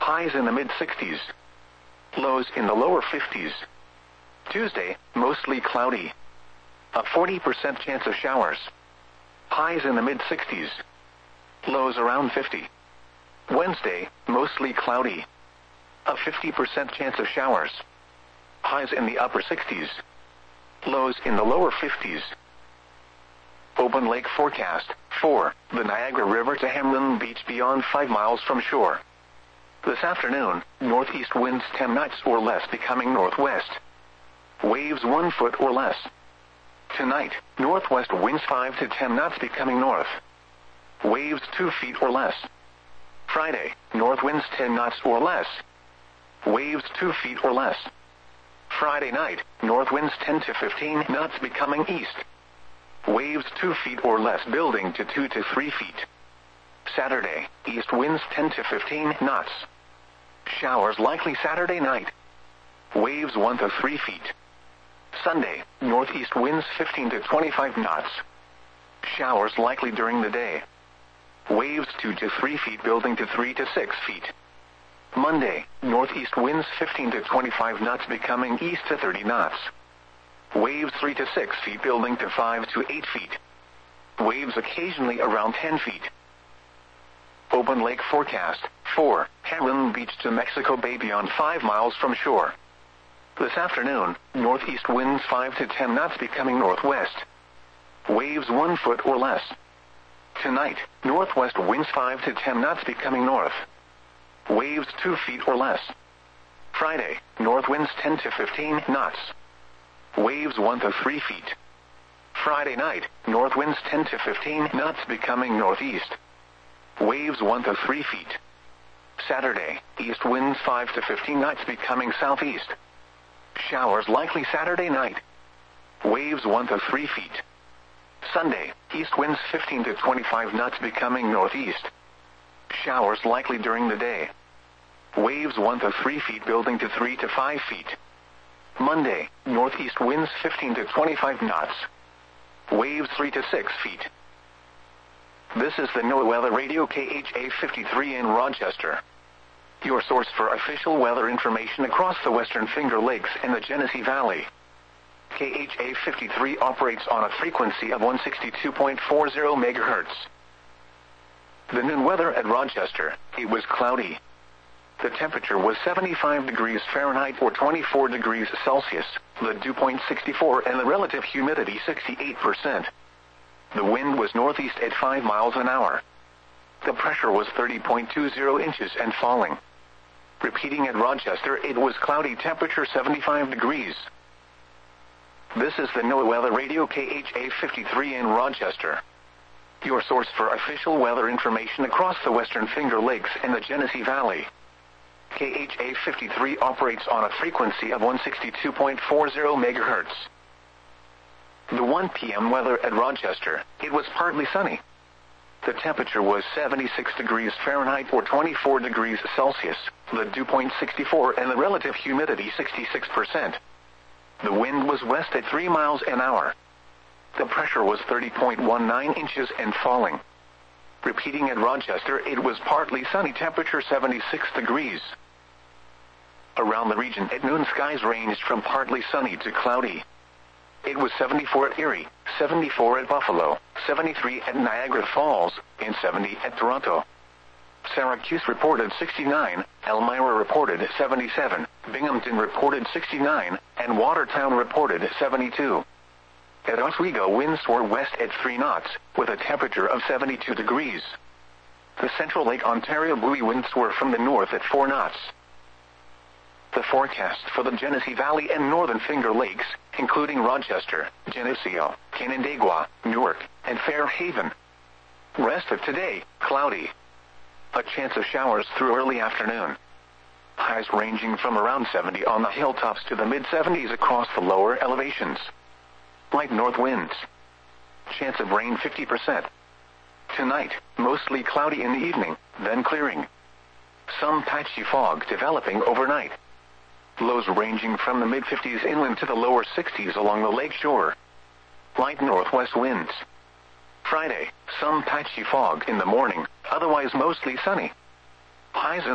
Highs in the mid-60s. Lows in the lower 50s. Tuesday, mostly cloudy. A 40% chance of showers. Highs in the mid-60s. Lows around 50. Wednesday, mostly cloudy. A 50% chance of showers. Highs in the upper 60s. Lows in the lower 50s. Open lake forecast. 4. The Niagara River to Hamlin Beach beyond 5 miles from shore. This afternoon, northeast winds 10 knots or less becoming northwest. Waves 1 foot or less. Tonight, northwest winds 5 to 10 knots becoming north. Waves 2 feet or less. Friday, north winds 10 knots or less. Waves 2 feet or less. Friday night, north winds 10 to 15 knots becoming east. Waves 2 feet or less building to 2 to 3 feet. Saturday, east winds 10 to 15 knots. Showers likely Saturday night. Waves 1 to 3 feet. Sunday, northeast winds 15 to 25 knots. Showers likely during the day. Waves 2 to 3 feet building to 3 to 6 feet. Monday, northeast winds 15 to 25 knots becoming east to 30 knots. Waves 3 to 6 feet building to 5 to 8 feet. Waves occasionally around 10 feet. Open lake forecast. 4. Hamlin Beach to Mexico Bay beyond 5 miles from shore. This afternoon, northeast winds 5 to 10 knots becoming northwest. Waves 1 foot or less. Tonight, northwest winds 5 to 10 knots becoming north. Waves 2 feet or less. Friday, north winds 10 to 15 knots. Waves 1 to 3 feet. Friday night, north winds 10 to 15 knots becoming northeast. Waves 1 to 3 feet. Saturday, east winds 5 to 15 knots becoming southeast. Showers likely Saturday night. Waves 1 to 3 feet. Sunday, east winds 15 to 25 knots becoming northeast. Showers likely during the day. Waves 1 to 3 feet building to 3 to 5 feet. Monday, northeast winds 15 to 25 knots. Waves 3 to 6 feet. This is the NOAA Weather Radio KHA 53 in Rochester. Your source for official weather information across the Western Finger Lakes and the Genesee Valley. KHA 53 operates on a frequency of 162.40 MHz. The noon weather at Rochester, it was cloudy. The temperature was 75 degrees Fahrenheit or 24 degrees Celsius, the dew point 64 and the relative humidity 68%. The wind was northeast at 5 miles an hour. The pressure was 30.20 inches and falling. Repeating at Rochester, it was cloudy, temperature 75 degrees. This is the NOAA Weather Radio KHA 53 in Rochester. Your source for official weather information across the Western Finger Lakes and the Genesee Valley. KHA 53 operates on a frequency of 162.40 MHz. The 1 p.m. weather at Rochester, it was partly sunny. The temperature was 76 degrees Fahrenheit or 24 degrees Celsius, the dew point 64 and the relative humidity 66%. The wind was west at 3 miles an hour. The pressure was 30.19 inches and falling. Repeating at Rochester, it was partly sunny, temperature 76 degrees. Around the region at noon, skies ranged from partly sunny to cloudy. It was 74 at Erie, 74 at Buffalo, 73 at Niagara Falls, and 70 at Toronto. Syracuse reported 69, Elmira reported 77, Binghamton reported 69, and Watertown reported 72. At Oswego, winds were west at 3 knots, with a temperature of 72 degrees. The Central Lake Ontario buoy winds were from the north at 4 knots. The forecast for the Genesee Valley and Northern Finger Lakes, including Rochester, Geneseo, Canandaigua, Newark, and Fairhaven. Rest of today, cloudy. A chance of showers through early afternoon. Highs ranging from around 70 on the hilltops to the mid-70s across the lower elevations. Light north winds. Chance of rain 50%. Tonight, mostly cloudy in the evening, then clearing. Some patchy fog developing overnight. Lows ranging from the mid-50s inland to the lower 60s along the lake shore. Light northwest winds. Friday, some patchy fog in the morning, otherwise mostly sunny. Highs in